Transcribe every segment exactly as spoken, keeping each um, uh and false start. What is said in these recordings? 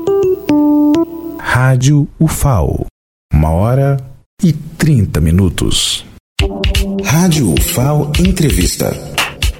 Rádio U F A O, uma hora e trinta minutos. Rádio U F A O Entrevista.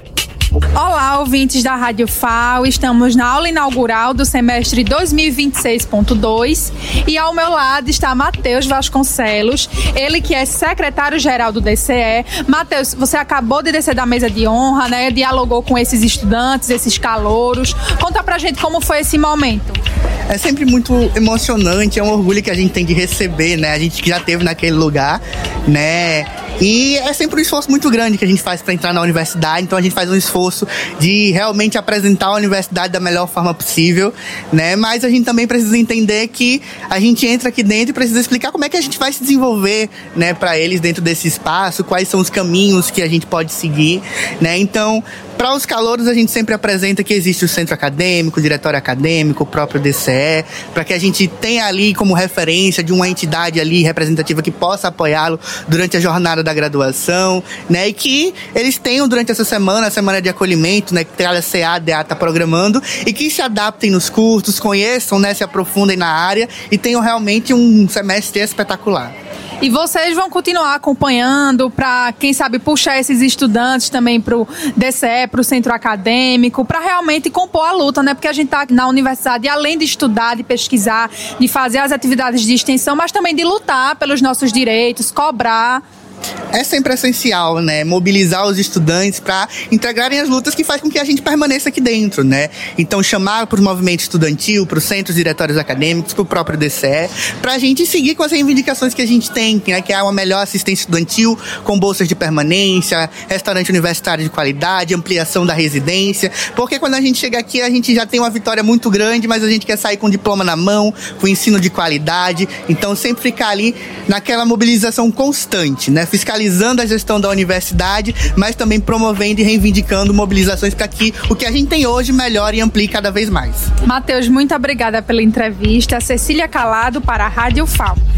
Olá, ouvintes da Rádio U F A O, estamos na aula inaugural do semestre dois mil e vinte e seis ponto dois e ao meu lado está Matheus Vasconcelos, ele que é secretário-geral do D C E. Matheus, você acabou de descer da mesa de honra, né? Dialogou com esses estudantes, esses calouros. Conta pra gente como foi esse momento. É sempre muito emocionante, é um orgulho que a gente tem de receber, né? A gente que já esteve naquele lugar, né? E é sempre um esforço muito grande que a gente faz para entrar na universidade, então a gente faz um esforço de realmente apresentar a universidade da melhor forma possível, né? Mas a gente também precisa entender que a gente entra aqui dentro e precisa explicar como é que a gente vai se desenvolver, né, para eles dentro desse espaço, quais são os caminhos que a gente pode seguir, né? Então, para os calouros, a gente sempre apresenta que existe o centro acadêmico, o diretório acadêmico, o próprio D C E, para que a gente tenha ali como referência de uma entidade ali representativa que possa apoiá-lo durante a jornada da graduação, né? E que eles tenham durante essa semana, a semana de acolhimento, né? Que a C A D A está programando, e que se adaptem nos cursos, conheçam, né? Se aprofundem na área e tenham realmente um semestre espetacular. E vocês vão continuar acompanhando para, quem sabe, puxar esses estudantes também para o D C E, para o centro acadêmico, para realmente compor a luta, né? Porque a gente está na universidade, além de estudar, de pesquisar, de fazer as atividades de extensão, mas também de lutar pelos nossos direitos, cobrar. É sempre essencial, né, mobilizar os estudantes para integrarem as lutas que faz com que a gente permaneça aqui dentro, né? Então, chamar para o movimento estudantil, para os centros diretórios acadêmicos, para o próprio D C E, para a gente seguir com as reivindicações que a gente tem, né, que é uma melhor assistência estudantil, com bolsas de permanência, restaurante universitário de qualidade, ampliação da residência, porque quando a gente chega aqui, a gente já tem uma vitória muito grande, mas a gente quer sair com o diploma na mão, com ensino de qualidade, então sempre ficar ali naquela mobilização constante, né? Fiscalizando a gestão da universidade, mas também promovendo e reivindicando mobilizações para que o que a gente tem hoje melhore e amplie cada vez mais. Matheus, muito obrigada pela entrevista. Cecília Calado para a Rádio U F A O.